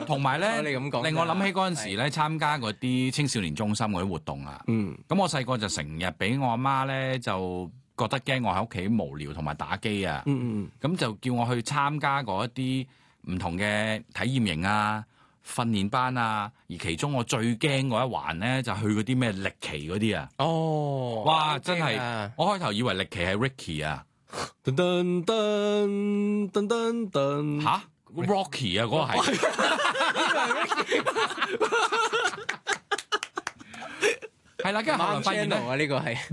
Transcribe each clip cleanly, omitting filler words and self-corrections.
同埋咧， 你咁講令我諗起嗰陣時咧，參加嗰啲青少年中心嗰啲活動啊。咁我細個就成日俾我阿媽咧就覺得驚我喺屋企無聊同埋打機啊。咁就叫我去參加嗰一啲唔同嘅體驗營啊、訓練班啊。而其中我最驚嗰一環咧，就去嗰啲咩歷奇嗰啲啊。 哦， 哇！真係啊， 我開頭以為歷奇係 Ricky 啊。 噔噔噔噔噔噔， 吓 Rocky 啊，嗰個係係啦，跟住後來發現咧， 啊，呢個係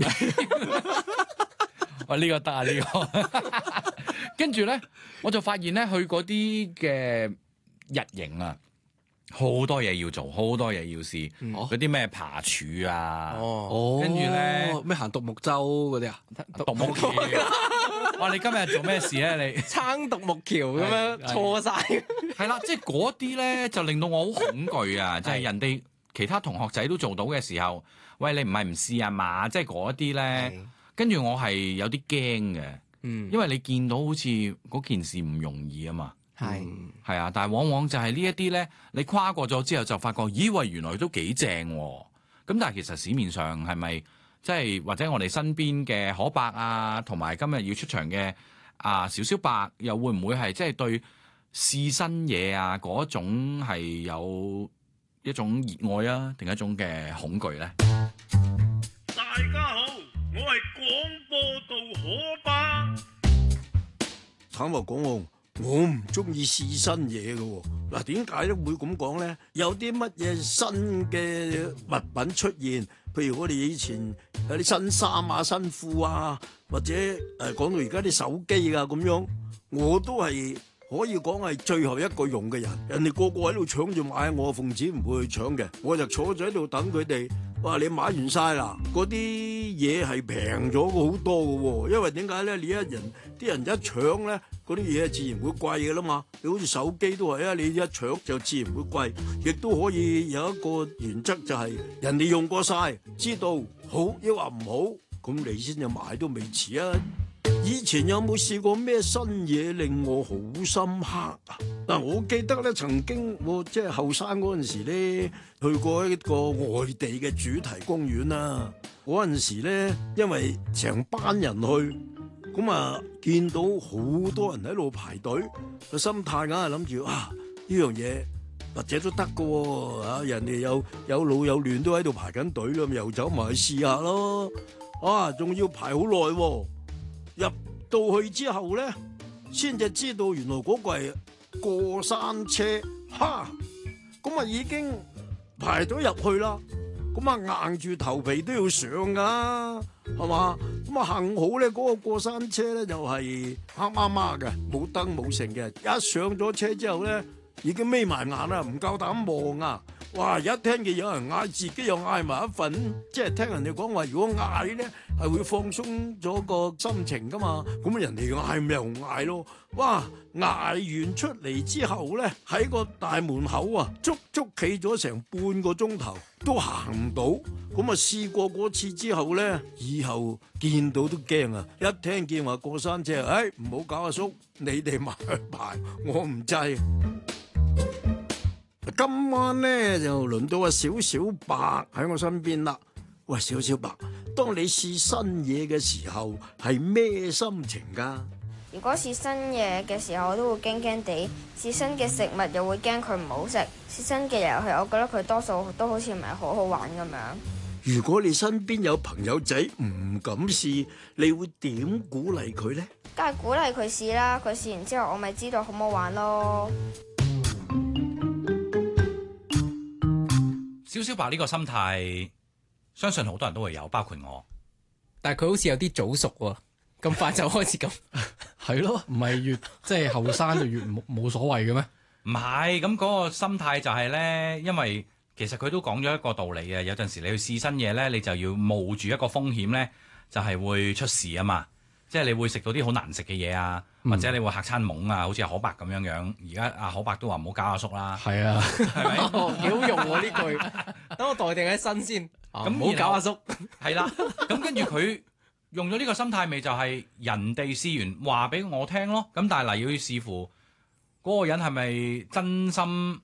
哇呢個得啊呢個，跟住咧我就發現咧去嗰啲嘅日營啊，好多嘢要做，好多嘢要試，嗰啲咩爬柱啊， 哦， 跟住咧咩行獨木舟嗰啲啊？ 獨木橋，哇！你今日做咩事咧？你撐獨木橋咁樣係錯晒， 係啦，即係嗰啲咧就令到我好恐懼啊！就係人哋其他同學仔都做到嘅時候，喂你唔係唔試啊嘛？即係嗰啲咧，跟住我係有啲驚嘅，因為你見到好似嗰件事唔容易啊嘛。 係啊，但係往往就係呢一啲咧，你跨過咗之後就發覺，咦喂，原來都幾正喎！咁但係其實市面上係咪即係或者我哋身邊嘅可伯啊，同埋今日要出場嘅小小白，又會唔會係即係對試新嘢啊嗰種係有一種熱愛啊，定一種嘅恐懼咧？ 大家好，我係廣播道可伯。 坦白講我唔中意試新嘢嘅喎。嗱，點解咧會咁講咧？有啲乜嘢新嘅物品出現，譬如我哋以前有啲新衫啊、新褲啊，或者講到而家啲手機啊咁樣，我都係可以講係最後一個用嘅人。人哋個個喺度搶住買，我奉旨唔會去搶嘅，我就坐咗喺度等佢哋。哇！你買完晒啦，嗰啲嘢係平咗好多嘅喎，因為點解咧？啲人一搶咧，嗰啲嘢自然會貴嘅啦嘛。你好似手機都係啊，你一搶就自然會貴，亦都可以有一個原則就係人哋用過晒，知道好抑或唔好，咁你先至買都未遲啊！以前有冇試過咩新嘢令我好深刻啊？嗱，我記得咧，曾經我即係後生嗰陣時咧，去過一個外地嘅主題公園啦。嗰陣時咧，因為成班人去，咁啊見到好多人喺度排隊，個心態梗係諗住啊呢樣嘢或者都得㗎喎，啊人哋有老有嫩都喺度排緊隊啦，又走埋去試下咯。啊，仲要排好耐喎。入到去之後咧，先至知道原來嗰個係過山車，咁啊已經排咗入去啦，咁啊硬住頭皮都要上噶，係嘛？咁啊幸好咧，嗰個過山車咧又係黑麻麻嘅，冇燈冇成嘅，一上咗車之後咧，已經眯埋眼啦，唔夠膽望啊！哇！一聽見有人嗌，自己又嗌埋一份，即係聽人哋講話，如果嗌咧係會放鬆咗個心情噶嘛。咁人哋嗌咪又嗌咯。哇！嗌完出嚟之後咧，喺個大門口啊，足足企咗成半個鐘頭，都行唔到。咁啊試過嗰次之後咧，以後見到都驚啊！一聽見話過山車，唔好搞阿叔，你哋埋去排，我唔制。今晚咧就輪到阿小小白喺我身邊啦。喂，小小白，當你試新嘢嘅時候係咩心情㗎？ 如果試新嘢嘅時候，我都會驚驚地；試新嘅食物又會驚佢唔好食；試新嘅遊戲，我覺得佢多數都好似唔係好好玩咁樣。 如果你身邊有朋友仔唔敢試，你會點鼓勵佢咧？ 梗係鼓勵佢試啦，佢試完之後，我咪知道好唔好玩咯。 小小白呢個心態，相信好多人都會有，包括我。 但係佢好似有啲早熟喎，咁快就開始咁。 係咯，唔係越即係後生就越冇所謂嘅咩？ 唔係，咁嗰個心態就係咧，因為其實佢都講咗一個道理啊。有陣時你去試新嘢咧，你就要冒住一個風險咧，就係會出事啊嘛。即係你會食到啲好難食嘅嘢啊，或者你會嚇餐懵啊，好似阿可伯咁樣樣。而家阿可伯都話唔好搞阿叔啦， 係啊， 係咪？ 幾好用喎呢句，等我待定喺身先。 咁唔好搞阿叔。 係啦，咁跟住佢用咗呢個心態，咪就係人哋試完話俾我聽咯。咁但係嗱，要視乎嗰個人係咪真心